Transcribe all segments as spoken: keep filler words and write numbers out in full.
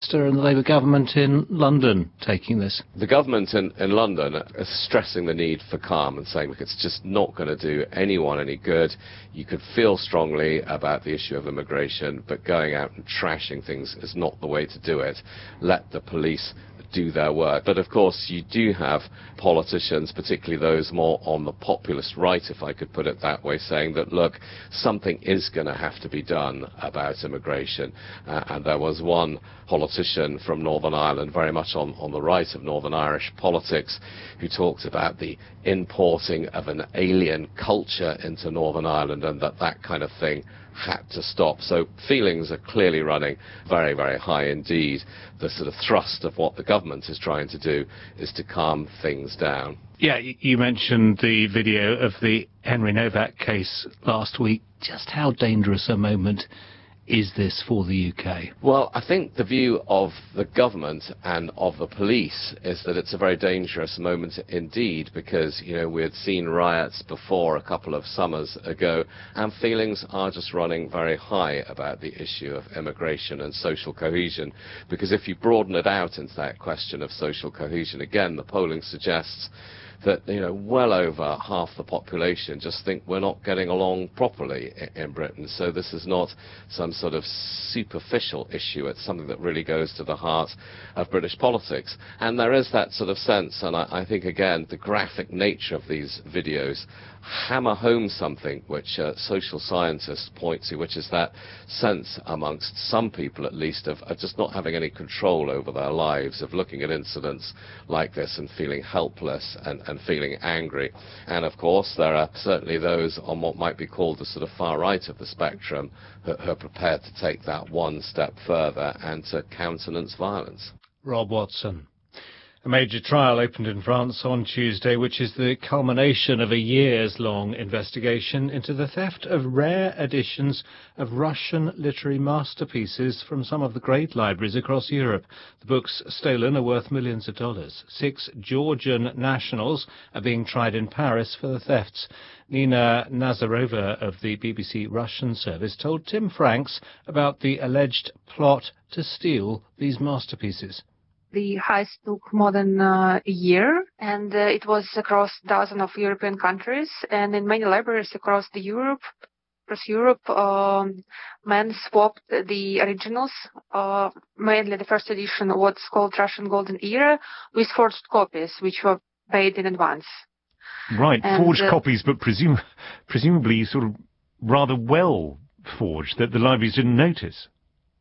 Westminster and the Labour government in London taking this? The government in, in London is stressing the need for calm and saying, look, it's just not going to do anyone any good. You could feel strongly about the issue of immigration, but going out and trashing things is not the way to do it. Let the police do their work. But of course you do have politicians, particularly those more on the populist right, if I could put it that way, saying that, look, something is going to have to be done about immigration. Uh, and there was one politician from Northern Ireland, very much on, on the right of Northern Irish politics, who talked about the importing of an alien culture into Northern Ireland, and that that kind of thing had to stop. So feelings are clearly running very, very high indeed. The sort of thrust of what the government is trying to do is to calm things down. Yeah, you mentioned the video of the Henry Novak case last week. Just how dangerous a moment is this for the U K? Well, I think the view of the government and of the police is that it's a very dangerous moment indeed, because, you know, we had seen riots before a couple of summers ago, and feelings are just running very high about the issue of immigration and social cohesion, because if you broaden it out into that question of social cohesion, again, the polling suggests that, you know, well over half the population just think we're not getting along properly in Britain. So this is not some sort of superficial issue. It's something that really goes to the heart of British politics. And there is that sort of sense, and I, I think, again, the graphic nature of these videos hammer home something which uh, social scientists point to, which is that sense amongst some people, at least, of, of just not having any control over their lives, of looking at incidents like this and feeling helpless and, and feeling angry. And of course there are certainly those on what might be called the sort of far right of the spectrum who, who are prepared to take that one step further and to countenance violence. Rob Watson. A major trial opened in France on Tuesday, which is the culmination of a years-long investigation into the theft of rare editions of Russian literary masterpieces from some of the great libraries across Europe. The books stolen are worth millions of dollars. Six Georgian nationals are being tried in Paris for the thefts. Nina Nazarova of the B B C Russian service told Tim Franks about the alleged plot to steal these masterpieces. The heist took more than uh, a year, and uh, it was across dozens of European countries, and in many libraries across the Europe, across Europe, um, men swapped the originals, uh, mainly the first edition, what's called Russian Golden Era, with forged copies, which were paid in advance. Right, and, forged uh, copies, but presum- presumably sort of rather well forged, that the libraries didn't notice.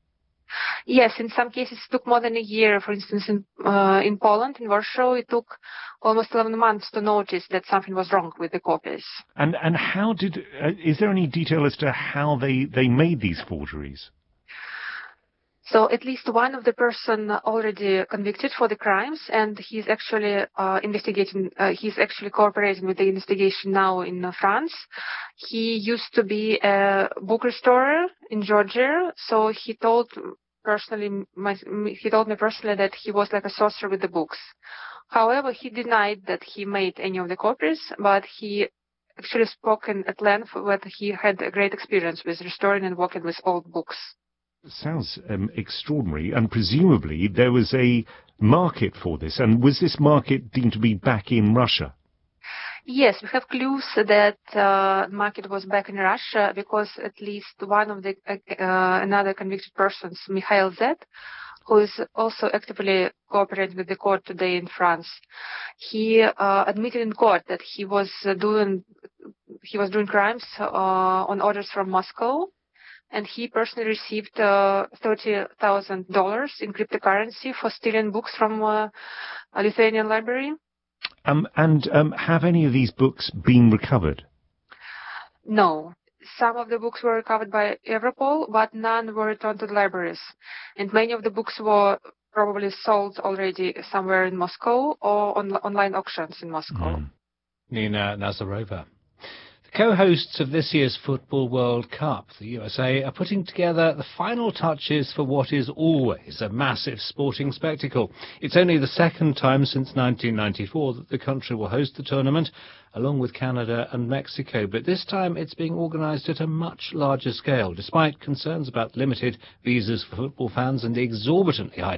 Yes, in some cases it took more than a year. For instance, in uh, in Poland, in Warsaw, it took almost eleven months to notice that something was wrong with the copies. And and how did, uh, is there any detail as to how they, they made these forgeries? So at least one of the person already convicted for the crimes, and he's actually uh, investigating, uh, he's actually cooperating with the investigation now in uh, France. He used to be a book restorer in Georgia, so he told personally, my, he told me personally that he was like a sorcerer with the books. However, he denied that he made any of the copies, but he actually spoken at length that he had a great experience with restoring and working with old books. Sounds um, extraordinary, and presumably there was a market for this, and was this market deemed to be back in Russia? Yes, we have clues that uh, the market was back in Russia, because at least one of the uh, uh, another convicted persons, Mikhail Z, who is also actively cooperating with the court today in France, he uh, admitted in court that he was uh, doing he was doing crimes uh, on orders from Moscow. And he personally received uh, thirty thousand dollars in cryptocurrency for stealing books from uh, a Lithuanian library. Um, and um, have any of these books been recovered? No. Some of the books were recovered by Europol, but none were returned to the libraries. And many of the books were probably sold already somewhere in Moscow or on online auctions in Moscow. Mm. Nina Nazarova. The co-hosts of this year's Football World Cup, the U S A, are putting together the final touches for what is always a massive sporting spectacle. It's only the second time since nineteen ninety-four that the country will host the tournament, along with Canada and Mexico, but this time it's being organised at a much larger scale, despite concerns about limited visas for football fans and the exorbitantly high